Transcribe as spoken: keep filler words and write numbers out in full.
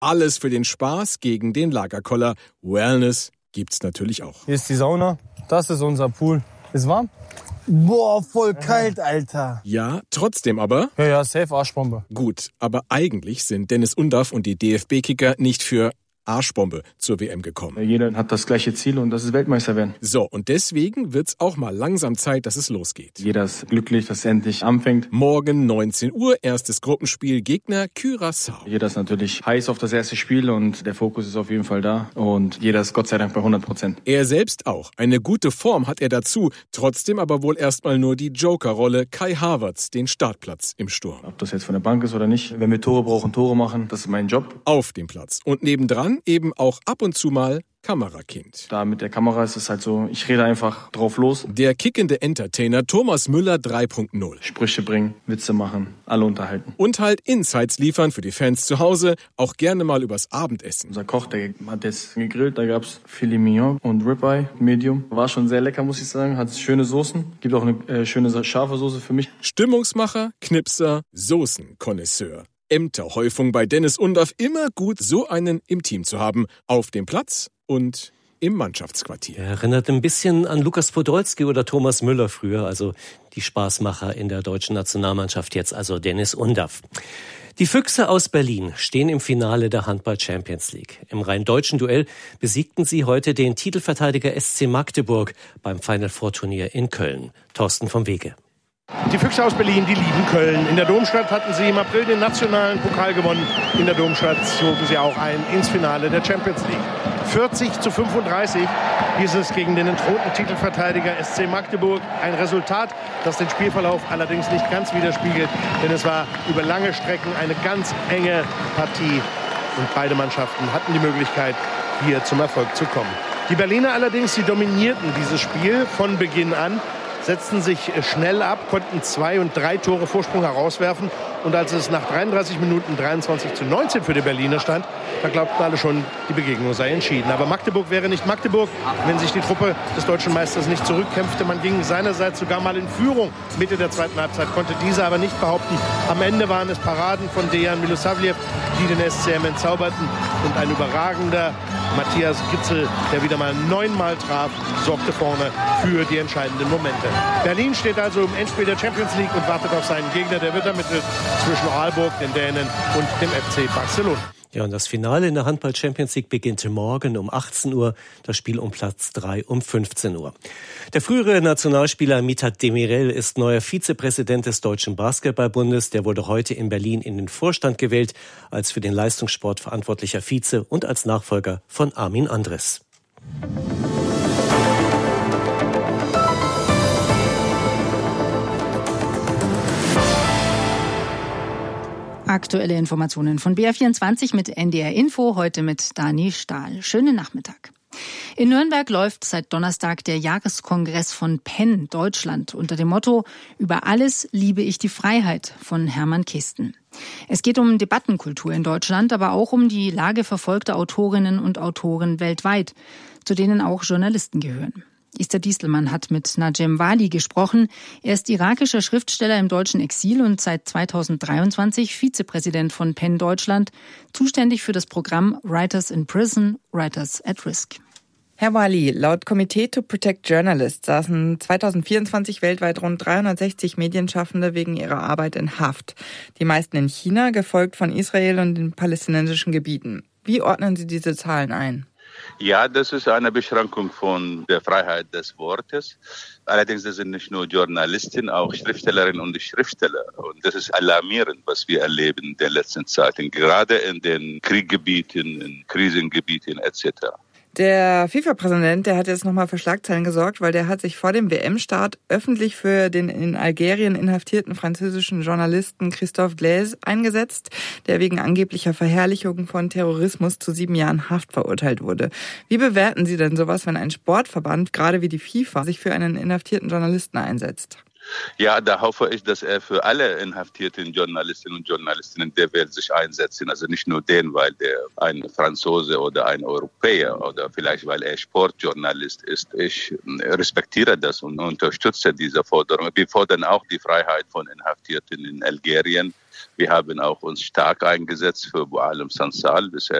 Alles für den Spaß gegen den Lagerkoller. Wellness gibt's natürlich auch. Hier ist die Sauna, das ist unser Pool. Ist warm? Boah, voll kalt, Alter. Ja, trotzdem aber... Ja, ja, safe Arschbombe. Gut, aber eigentlich sind Dennis Undaff und die D F B-Kicker nicht für Arschbombe zur W M gekommen. Jeder hat das gleiche Ziel und das ist Weltmeister werden. So, und deswegen wird's auch mal langsam Zeit, dass es losgeht. Jeder ist glücklich, dass es endlich anfängt. Morgen neunzehn Uhr, erstes Gruppenspiel, Gegner Curaçao. Jeder ist natürlich heiß auf das erste Spiel und der Fokus ist auf jeden Fall da. Und jeder ist Gott sei Dank bei hundert Prozent. Er selbst auch. Eine gute Form hat er dazu. Trotzdem aber wohl erstmal nur die Joker-Rolle Kai Havertz, den Startplatz im Sturm. Ob das jetzt von der Bank ist oder nicht, wenn wir Tore brauchen, Tore machen, das ist mein Job. Auf dem Platz. Und nebendran eben auch ab und zu mal Kamerakind. Da mit der Kamera ist es halt so, ich rede einfach drauf los. Der kickende Entertainer Thomas Müller drei Punkt null. Sprüche bringen, Witze machen, alle unterhalten. Und halt Insights liefern für die Fans zu Hause, auch gerne mal übers Abendessen. Unser Koch, der hat jetzt gegrillt, da gab's Filet Mignon und Ribeye, Medium. War schon sehr lecker, muss ich sagen, hat schöne Soßen. Gibt auch eine äh, schöne scharfe Soße für mich. Stimmungsmacher, Knipser, Soßenkonnoisseur. Ämterhäufung bei Dennis Undaff, immer gut, so einen im Team zu haben. Auf dem Platz und im Mannschaftsquartier. Er erinnert ein bisschen an Lukas Podolski oder Thomas Müller früher, also die Spaßmacher in der deutschen Nationalmannschaft, jetzt also Dennis Undaff. Die Füchse aus Berlin stehen im Finale der Handball-Champions League. Im rein deutschen Duell besiegten sie heute den Titelverteidiger S C Magdeburg beim Final-Four-Turnier in Köln. Thorsten vom Wege. Die Füchse aus Berlin, die lieben Köln. In der Domstadt hatten sie im April den nationalen Pokal gewonnen. In der Domstadt zogen sie auch ein ins Finale der Champions League. vierzig zu fünfunddreißig hieß es gegen den entthronten Titelverteidiger S C Magdeburg. Ein Resultat, das den Spielverlauf allerdings nicht ganz widerspiegelt. Denn es war über lange Strecken eine ganz enge Partie. Und beide Mannschaften hatten die Möglichkeit, hier zum Erfolg zu kommen. Die Berliner allerdings, sie dominierten dieses Spiel von Beginn an. Setzten sich schnell ab, konnten zwei und drei Tore Vorsprung herauswerfen. Und als es nach dreiunddreißig Minuten dreiundzwanzig zu neunzehn für die Berliner stand, da glaubten alle schon, die Begegnung sei entschieden. Aber Magdeburg wäre nicht Magdeburg, wenn sich die Truppe des deutschen Meisters nicht zurückkämpfte. Man ging seinerseits sogar mal in Führung Mitte der zweiten Halbzeit, konnte diese aber nicht behaupten. Am Ende waren es Paraden von Dejan Milosavljev, die den S C M entzauberten. Und ein überragender Matthias Gitzel, der wieder mal neunmal traf, sorgte vorne für die entscheidenden Momente. Berlin steht also im Endspiel der Champions League und wartet auf seinen Gegner. Der wird ermittelt zwischen Aalborg, den Dänen, und dem F C Barcelona. Ja, und das Finale in der Handball-Champions League beginnt morgen um achtzehn Uhr, das Spiel um Platz drei um fünfzehn Uhr. Der frühere Nationalspieler Mithat Demirel ist neuer Vizepräsident des Deutschen Basketballbundes. Der wurde heute in Berlin in den Vorstand gewählt, als für den Leistungssport verantwortlicher Vize und als Nachfolger von Armin Andres. Aktuelle Informationen von B R vierundzwanzig mit N D R Info, heute mit Dani Stahl. Schönen Nachmittag. In Nürnberg läuft seit Donnerstag der Jahreskongress von Penn Deutschland unter dem Motto „Über alles liebe ich die Freiheit" von Hermann Kisten. Es geht um Debattenkultur in Deutschland, aber auch um die Lage verfolgter Autorinnen und Autoren weltweit, zu denen auch Journalisten gehören. Esther Diestelmann hat mit Najem Wali gesprochen. Er ist irakischer Schriftsteller im deutschen Exil und seit zweitausenddreiundzwanzig Vizepräsident von Penn Deutschland, zuständig für das Programm Writers in Prison, Writers at Risk. Herr Wali, laut Committee to Protect Journalists saßen zweitausendvierundzwanzig weltweit rund dreihundertsechzig Medienschaffende wegen ihrer Arbeit in Haft. Die meisten in China, gefolgt von Israel und den palästinensischen Gebieten. Wie ordnen Sie diese Zahlen ein? Ja, das ist eine Beschränkung von der Freiheit des Wortes. Allerdings sind nicht nur Journalisten, auch Schriftstellerinnen und Schriftsteller. Und das ist alarmierend, was wir erleben in den letzten Zeiten, gerade in den Krieggebieten, in Krisengebieten et cetera. Der FIFA-Präsident, der hat jetzt nochmal für Schlagzeilen gesorgt, weil der hat sich vor dem W M-Start öffentlich für den in Algerien inhaftierten französischen Journalisten Christophe Glaise eingesetzt, der wegen angeblicher Verherrlichung von Terrorismus zu sieben Jahren Haft verurteilt wurde. Wie bewerten Sie denn sowas, wenn ein Sportverband, gerade wie die FIFA, sich für einen inhaftierten Journalisten einsetzt? Ja, da hoffe ich, dass er für alle inhaftierten Journalistinnen und Journalistinnen der Welt sich einsetzt. Also nicht nur den, weil der ein Franzose oder ein Europäer oder vielleicht weil er Sportjournalist ist. Ich respektiere das und unterstütze diese Forderung. Wir fordern auch die Freiheit von Inhaftierten in Algerien. Wir haben auch uns stark eingesetzt für Boualem Sansal, bis er